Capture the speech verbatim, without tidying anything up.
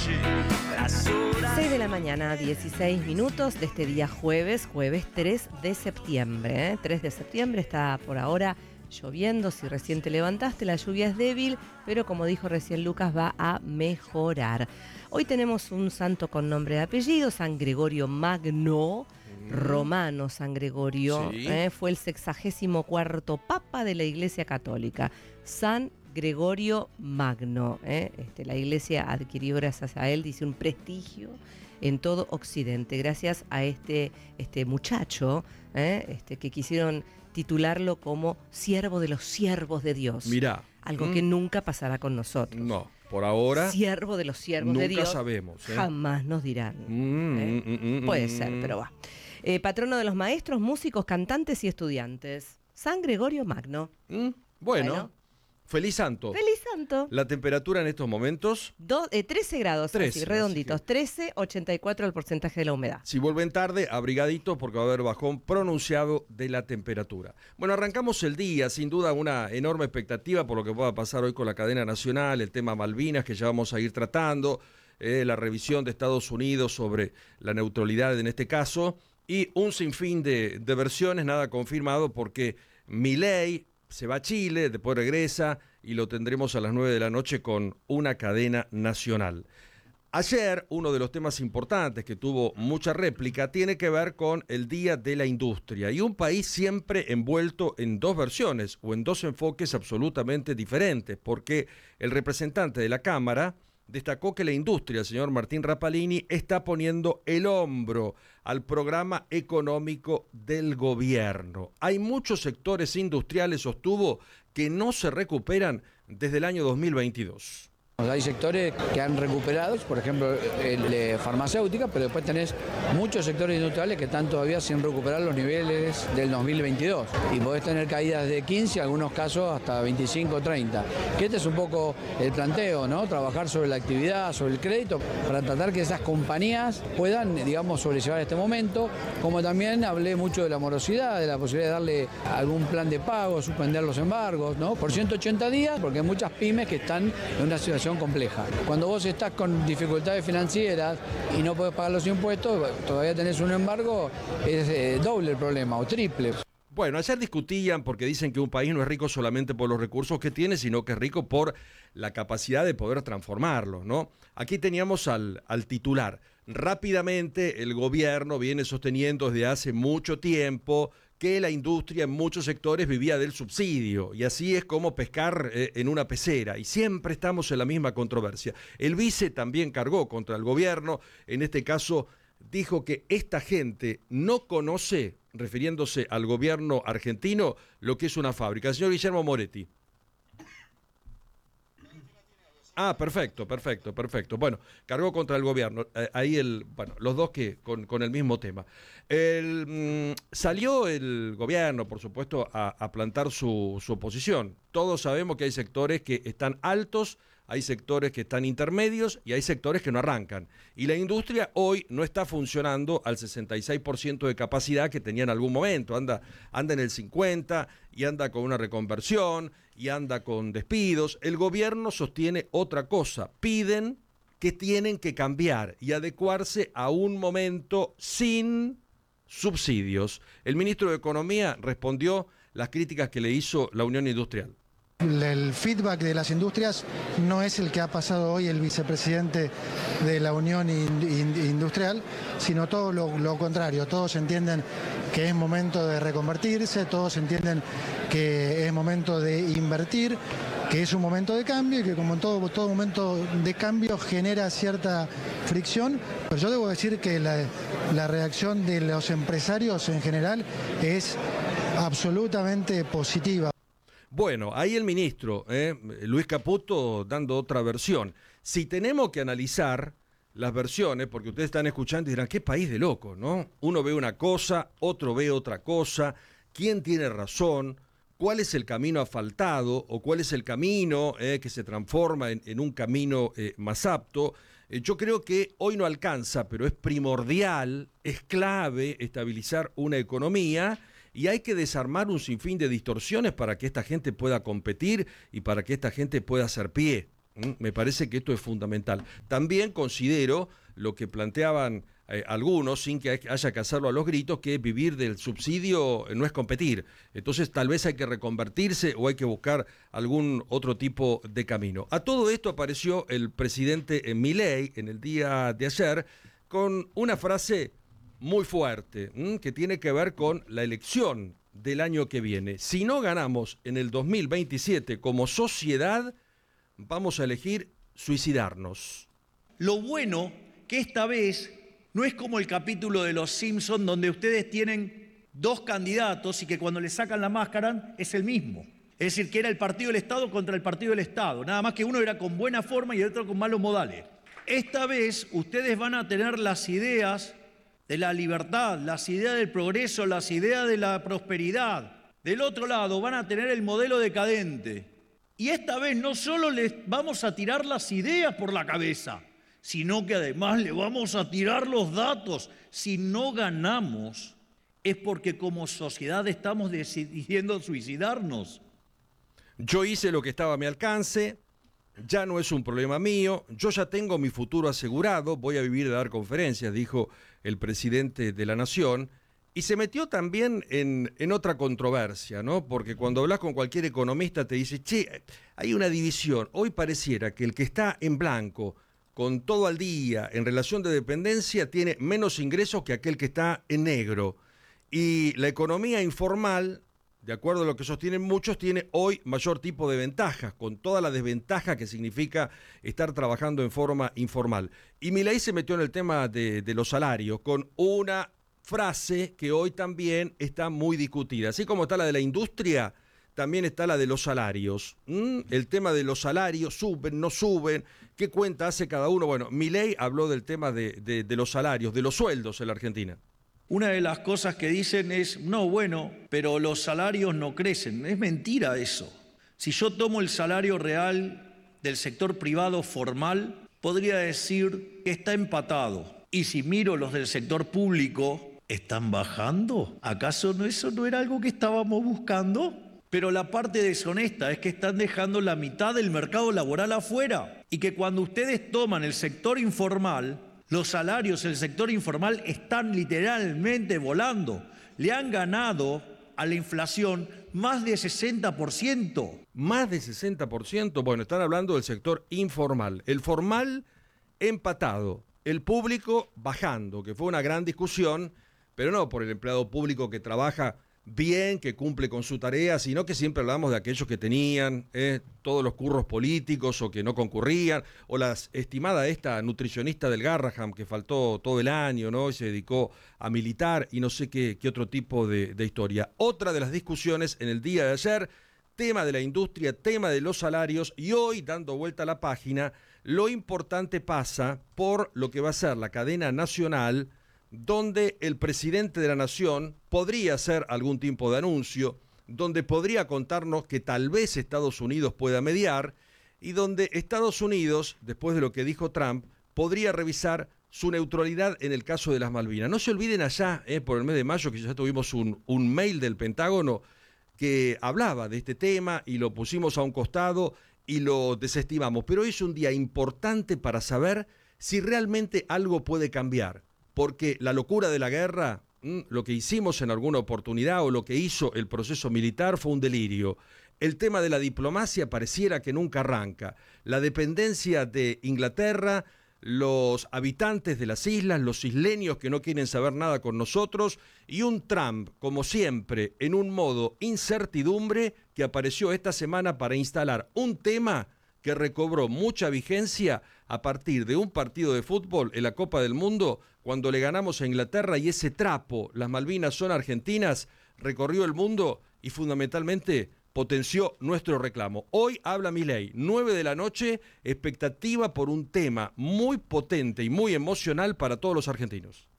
seis de la mañana, dieciséis minutos de este día jueves, jueves tres de septiembre. ¿eh? tres de septiembre está por ahora lloviendo. Si recién te levantaste, la lluvia es débil, pero como dijo recién Lucas, va a mejorar. Hoy tenemos un santo con nombre y apellido, San Gregorio Magno, mm. romano San Gregorio. Sí. ¿eh? Fue el sexagésimo cuarto papa de la Iglesia Católica. San Gregorio Magno. ¿eh? Este, la Iglesia adquirió gracias a él, dice, un prestigio en todo Occidente, gracias a este, este muchacho ¿eh? este, que quisieron titularlo como siervo de los siervos de Dios. Mirá. Algo mm. que nunca pasará con nosotros. No, por ahora. Siervo de los siervos de Dios. Nunca sabemos. ¿eh? Jamás nos dirán. Mm, ¿eh? mm, mm, Puede mm, ser, pero va. Eh, patrono de los maestros, músicos, cantantes y estudiantes. San Gregorio Magno. Mm, bueno. bueno. Feliz Santo. Feliz Santo. La temperatura en estos momentos. Do, eh, trece grados, trece, así, redonditos. Así que... trece, ochenta y cuatro el porcentaje de la humedad. Si vuelven tarde, abrigaditos porque va a haber bajón pronunciado de la temperatura. Bueno, arrancamos el día, sin duda una enorme expectativa por lo que pueda pasar hoy con la cadena nacional, el tema Malvinas que ya vamos a ir tratando, eh, la revisión de Estados Unidos sobre la neutralidad en este caso y un sinfín de, de versiones, nada confirmado porque Milei se va a Chile, después regresa y lo tendremos a las nueve de la noche con una cadena nacional. Ayer, uno de los temas importantes que tuvo mucha réplica tiene que ver con el Día de la Industria y un país siempre envuelto en dos versiones o en dos enfoques absolutamente diferentes, porque el representante de la Cámara destacó que la industria, el señor Martín Rapalini, está poniendo el hombro al programa económico del gobierno. Hay muchos sectores industriales, sostuvo, que no se recuperan desde el año dos mil veintidós. Hay sectores que han recuperado, por ejemplo, el de farmacéutica, pero después tenés muchos sectores industriales que están todavía sin recuperar los niveles del dos mil veintidós. Y podés tener caídas de quince, en algunos casos hasta veinticinco, treinta. Que este es un poco el planteo, ¿no? Trabajar sobre la actividad, sobre el crédito, para tratar que esas compañías puedan, digamos, sobrellevar este momento. Como también hablé mucho de la morosidad, de la posibilidad de darle algún plan de pago, suspender los embargos, ¿no? Por ciento ochenta días, porque hay muchas pymes que están en una situación compleja. Cuando vos estás con dificultades financieras y no podés pagar los impuestos, todavía tenés un embargo, es eh, doble el problema o triple. Bueno, ayer discutían porque dicen que un país no es rico solamente por los recursos que tiene, sino que es rico por la capacidad de poder transformarlos, ¿no? Aquí teníamos al, al titular. Rápidamente el gobierno viene sosteniendo desde hace mucho tiempo que la industria en muchos sectores vivía del subsidio, y así es como pescar eh, en una pecera, y siempre estamos en la misma controversia. El vice también cargó contra el gobierno, en este caso dijo que esta gente no conoce, refiriéndose al gobierno argentino, lo que es una fábrica. El señor Guillermo Moretti. Ah, perfecto, perfecto, perfecto. Bueno, cargó contra el gobierno. Eh, ahí el, bueno, los dos que con, con el mismo tema. El, mmm, salió el gobierno, por supuesto, a, a plantar su, su oposición. Todos sabemos que hay sectores que están altos, hay sectores que están intermedios y hay sectores que no arrancan. Y la industria hoy no está funcionando al sesenta y seis por ciento de capacidad que tenía en algún momento. Anda, anda en el cincuenta por ciento y anda con una reconversión y anda con despidos. El gobierno sostiene otra cosa. Piden que tienen que cambiar y adecuarse a un momento sin subsidios. El ministro de Economía respondió las críticas que le hizo la Unión Industrial. El feedback de las industrias no es el que ha pasado hoy el vicepresidente de la Unión Industrial, sino todo lo, lo contrario. Todos entienden que es momento de reconvertirse, todos entienden que es momento de invertir, que es un momento de cambio y que como en todo, todo momento de cambio genera cierta fricción. Pero yo debo decir que la, la reacción de los empresarios en general es absolutamente positiva. Bueno, ahí el ministro, eh, Luis Caputo, dando otra versión. Si tenemos que analizar las versiones, porque ustedes están escuchando y dirán, qué país de locos, ¿no? Uno ve una cosa, otro ve otra cosa, ¿quién tiene razón? ¿Cuál es el camino asfaltado o cuál es el camino eh, que se transforma en, en un camino eh, más apto? Eh, yo creo que hoy no alcanza, pero es primordial, es clave estabilizar una economía. Y hay que desarmar un sinfín de distorsiones para que esta gente pueda competir y para que esta gente pueda hacer pie. ¿Mm? Me parece que esto es fundamental. También considero lo que planteaban eh, algunos, sin que haya que hacerlo a los gritos, que vivir del subsidio no es competir. Entonces tal vez hay que reconvertirse o hay que buscar algún otro tipo de camino. A todo esto apareció el presidente Milei en el día de ayer con una frase muy fuerte, ¿m? que tiene que ver con la elección del año que viene. Si no ganamos en el dos mil veintisiete como sociedad, vamos a elegir suicidarnos. Lo bueno que esta vez no es como el capítulo de Los Simpson donde ustedes tienen dos candidatos y que cuando le sacan la máscara es el mismo. Es decir, que era el partido del Estado contra el partido del Estado. Nada más que uno era con buena forma y el otro con malos modales. Esta vez ustedes van a tener las ideas de la libertad, las ideas del progreso, las ideas de la prosperidad. Del otro lado van a tener el modelo decadente. Y esta vez no solo les vamos a tirar las ideas por la cabeza, sino que además le vamos a tirar los datos. Si no ganamos, es porque como sociedad estamos decidiendo suicidarnos. Yo hice lo que estaba a mi alcance, ya no es un problema mío, yo ya tengo mi futuro asegurado, voy a vivir de dar conferencias, dijo el presidente de la Nación, y se metió también en, en otra controversia, ¿no? Porque cuando hablas con cualquier economista te dice, che, hay una división, hoy pareciera que el que está en blanco, con todo al día, en relación de dependencia, tiene menos ingresos que aquel que está en negro. Y la economía informal, de acuerdo a lo que sostienen muchos, tiene hoy mayor tipo de ventajas, con toda la desventaja que significa estar trabajando en forma informal. Y Milei se metió en el tema de, de los salarios, con una frase que hoy también está muy discutida. Así como está la de la industria, también está la de los salarios. ¿Mm? El tema de los salarios, suben, no suben, ¿qué cuenta hace cada uno? Bueno, Milei habló del tema de, de, de los salarios, de los sueldos en la Argentina. Una de las cosas que dicen es, no, bueno, pero los salarios no crecen. Es mentira eso. Si yo tomo el salario real del sector privado formal, podría decir que está empatado. Y si miro los del sector público, ¿están bajando? ¿Acaso no, eso no era algo que estábamos buscando? Pero la parte deshonesta es que están dejando la mitad del mercado laboral afuera y que cuando ustedes toman el sector informal, los salarios del sector informal están literalmente volando. Le han ganado a la inflación más de sesenta por ciento. Más de sesenta por ciento, bueno, están hablando del sector informal. El formal empatado, el público bajando, que fue una gran discusión, pero no por el empleado público que trabaja bien, que cumple con su tarea, sino que siempre hablamos de aquellos que tenían eh, todos los curros políticos o que no concurrían, o la estimada esta nutricionista del Garraham que faltó todo el año, ¿no? Y se dedicó a militar y no sé qué, qué otro tipo de, de historia. Otra de las discusiones en el día de ayer, tema de la industria, tema de los salarios, y hoy, dando vuelta a la página, lo importante pasa por lo que va a ser la cadena nacional, donde el presidente de la Nación podría hacer algún tipo de anuncio, donde podría contarnos que tal vez Estados Unidos pueda mediar y donde Estados Unidos, después de lo que dijo Trump, podría revisar su neutralidad en el caso de las Malvinas. No se olviden allá, eh, por el mes de mayo, que ya tuvimos un, un mail del Pentágono que hablaba de este tema y lo pusimos a un costado y lo desestimamos. Pero hoy es un día importante para saber si realmente algo puede cambiar. Porque la locura de la guerra, lo que hicimos en alguna oportunidad o lo que hizo el proceso militar fue un delirio. El tema de la diplomacia pareciera que nunca arranca. La dependencia de Inglaterra, los habitantes de las islas, los isleños que no quieren saber nada con nosotros y un Trump, como siempre, en un modo incertidumbre que apareció esta semana para instalar un tema que recobró mucha vigencia a partir de un partido de fútbol en la Copa del Mundo, cuando le ganamos a Inglaterra y ese trapo, las Malvinas son argentinas, recorrió el mundo y fundamentalmente potenció nuestro reclamo. Hoy habla Milei, nueve de la noche, expectativa por un tema muy potente y muy emocional para todos los argentinos.